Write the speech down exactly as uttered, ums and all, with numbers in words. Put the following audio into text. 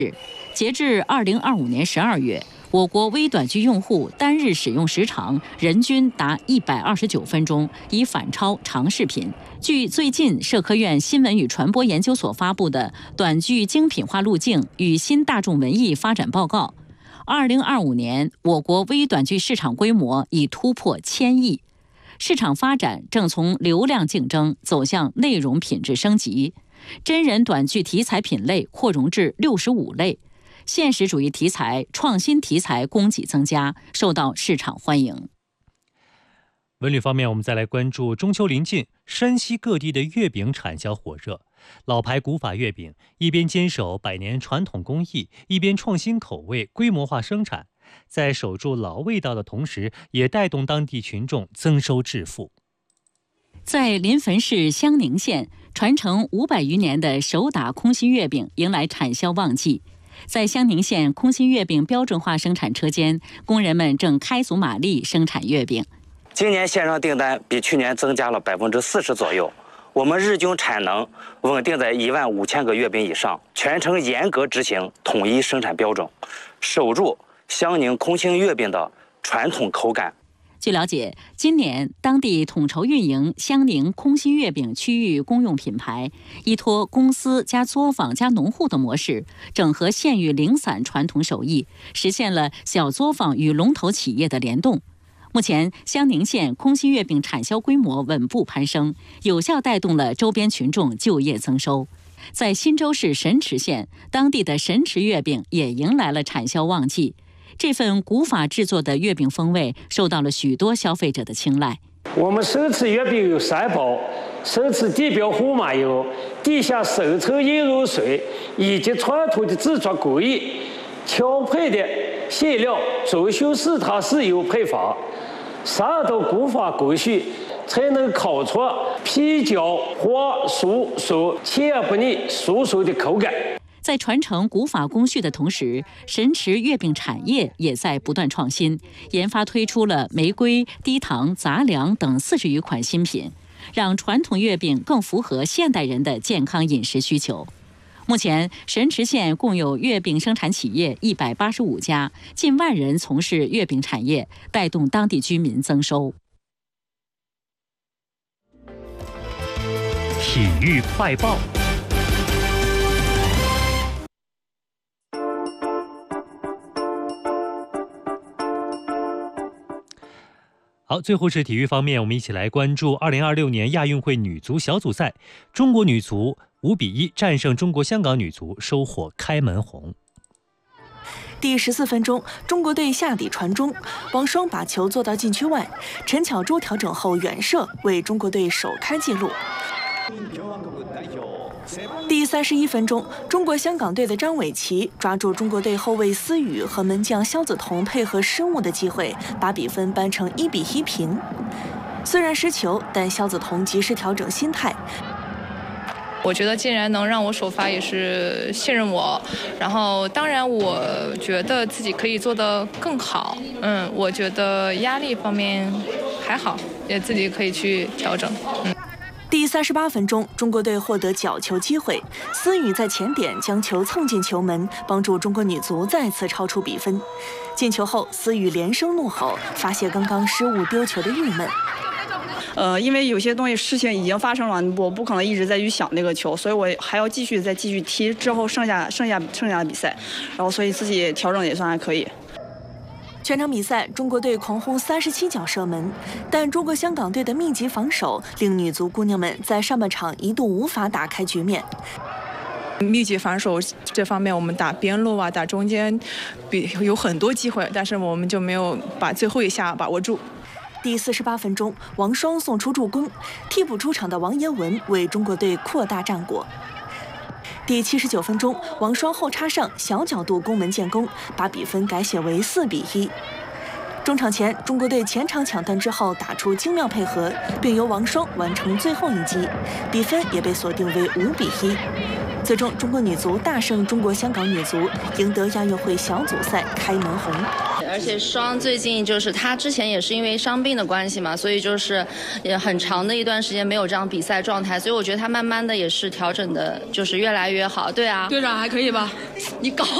截至二零二五年十二月，我国微短剧用户单日使用时长人均达一百二十九分钟，已反超长视频。据最近社科院新闻与传播研究所发布的《短剧精品化路径与新大众文艺发展报告》，二零二五年我国微短剧市场规模已突破千亿，市场发展正从流量竞争走向内容品质升级。真人短剧题材品类扩容至六十五类，现实主义题材、创新题材供给增加，受到市场欢迎。 文旅方面，我们再来关注中秋临近，山西各地的月饼产销火热。老牌古法月饼一边坚守百年传统工艺，一边创新口味，规模化生产，在守住老味道的同时，也带动当地群众增收致富。 在临汾市襄宁县，传承五百余年的手打空心月饼迎来产销旺季。在襄宁县空心月饼标准化生产车间，工人们正开足马力生产月饼。 今年线上订单比去年增加了百分之四十左右，我们日均产能稳定在一万五千个月饼以上，全程严格执行统一生产标准，守住襄宁空心月饼的传统口感。 据了解，今年当地统筹运营襄宁空心月饼区域公用品牌，依托公司加作坊加农户的模式，整合县域零散传统手艺，实现了小作坊与龙头企业的联动。目前，襄宁县空心月饼产销规模稳步攀升，有效带动了周边群众就业增收。在忻州市神池县，当地的神池月饼也迎来了产销旺季。这份古法制作的月饼风味受到了许多消费者的青睐。 我们手持月饼有三包，手持地标胡麻油，地下手抽椰肉碎，以及传统的制作工艺、调配的馅料、装修四塔豉油配方，十二道古法工序，才能烤出皮焦滑酥酥、甜而不腻、酥酥的口感。 在传承古法工序的同时，神池月饼产业也在不断创新，研发推出了玫瑰、低糖、杂粮等四十余款新品，让传统月饼更符合现代人的健康饮食需求。目前，神池县共有月饼生产企业一百八十五家，近万人从事月饼产业，带动当地居民增收。 体育快报。好，最后是体育方面，我们一起来关注二零二六年亚运会女足小组赛，中国女足五比一战胜中国香港女足，收获开门红。 第十四分钟，中国队下底传中，王霜把球做到禁区外，陈巧珠调整后远射，为中国队首开纪录。第三十一分钟，中国香港队的张伟奇抓住中国队后卫思雨和门将肖子彤配合失误的机会，把比分扳成一比一平。虽然失球，但肖子彤及时调整心态。 我觉得既然能让我首发，也是信任我。然后，当然我觉得自己可以做得更好。嗯，我觉得压力方面还好，也自己可以去调整。嗯。 第三十八分钟，中国队获得角球机会，思雨在前点将球蹭进球门，帮助中国女足再次超出比分。进球后，思雨连声怒吼，发泄刚刚失误丢球的郁闷。 呃，因为有些东西事情已经发生了，我不可能一直在去想那个球，所以我还要继续再继续踢之后剩下剩下剩下的比赛，然后所以自己调整也算还可以。 全场比赛，中国队狂轰三十七脚射门，但中国香港队的密集防守令女足姑娘们在上半场一度无法打开局面。 密集防守这方面，我们打边路啊，打中间，比有很多机会，但是我们就没有把最后一下把握住。 第四十八分钟，王霜送出助攻，替补出场的王彦文为中国队扩大战果。第七十九分钟，王霜后插上小角度攻门建功，把比分改写为四比一。中场前，中国队前场抢断之后打出精妙配合，并由王霜完成最后一击，比分也被锁定为五比一。最终，中国女足大胜中国香港女足，赢得亚运会小组赛开门红。 而且双最近就是他之前也是因为伤病的关系嘛，所以就是也很长的一段时间没有这样比赛状态，所以我觉得他慢慢的也是调整的，就是越来越好。对啊， 队长还可以吧？你搞